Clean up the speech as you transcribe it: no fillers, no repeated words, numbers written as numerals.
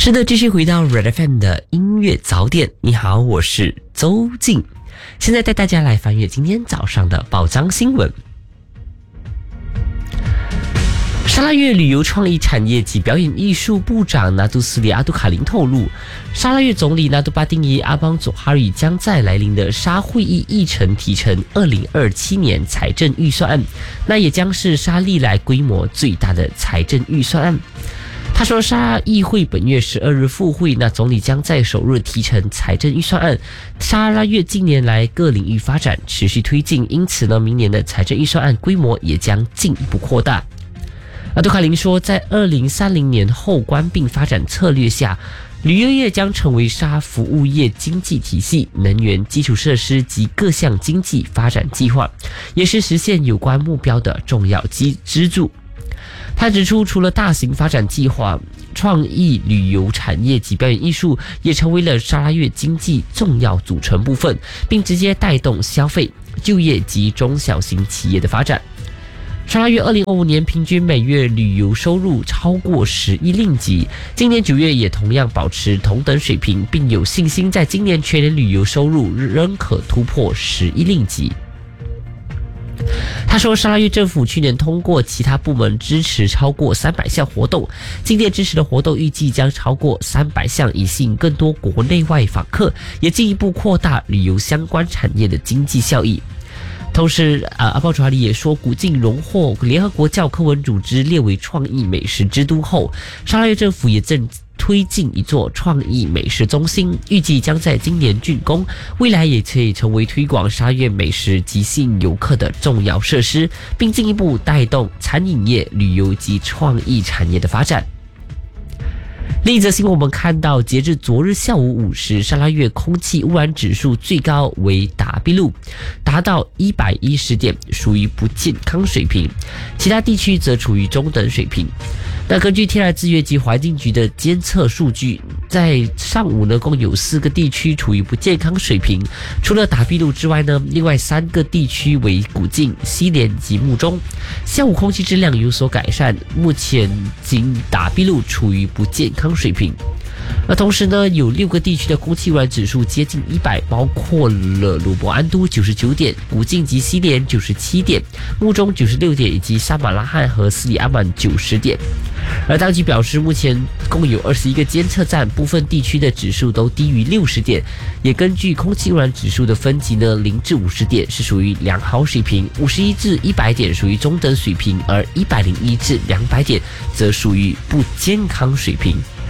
是的，继续回到 Red FM 的音乐早点。你好，我是周静，现在带大家来翻阅今天早上的报章新闻。沙拉越旅游创意产业及表演艺术部长纳杜斯里阿杜卡林透露，沙拉越总理纳杜巴丁伊阿邦佐哈里将在来临的沙会议议程提成2027年财政预算案，那也将是沙历来规模最大的财政预算案。他说，沙议会本月12日复会，那总理将在首日提成财政预算案。沙拉越近年来各领域发展持续推进，因此呢，明年的财政预算案规模也将进一步扩大。阿杜卡林说，在2030年后关并发展策略下，旅游业将成为沙服务业经济体系、能源基础设施及各项经济发展计划，也是实现有关目标的重要支柱。他指出，除了大型发展计划，创意旅游产业及表演艺术也成为了沙拉越经济重要组成部分，并直接带动消费、就业及中小型企业的发展。沙拉越2025年平均每月旅游收入超过10亿令吉，今年9月也同样保持同等水平，并有信心在今年全年旅游收入仍可突破10亿令吉。他说，沙拉越政府去年通过其他部门支持超过300项活动，今年支持的活动预计将超过300项，以吸引更多国内外访客，也进一步扩大旅游相关产业的经济效益。同时，阿邦佐哈里也说，古晋荣获联合国教科文组织列为创意美食之都后，沙拉越政府也正推进一座创意美食中心，预计将在今年竣工，未来也可以成为推广沙拉越美食及吸引游客的重要设施，并进一步带动餐饮业、旅游及创意产业的发展。另一则新闻，我们看到，截至昨日下午5时，沙拉越空气污染指数最高为达比路，达到110点，属于不健康水平，其他地区则处于中等水平。那根据天然资源及环境局的监测数据，在上午呢，共有4个地区处于不健康水平，除了达比路之外呢，另外3个地区为古晋、西连及木中。下午空气质量有所改善，目前仅达比路处于不健康水平。而同时呢，有6个地区的空气污染指数接近100，包括了鲁伯安都99点、古晋及西连97点、木中96点，以及沙马拉罕和斯里阿曼90点。而当局表示，目前共有21个监测站，部分地区的指数都低于60点。也根据空气污染指数的分级呢，0至50点是属于良好水平，51至100点属于中等水平，而101至200点则属于不健康水平。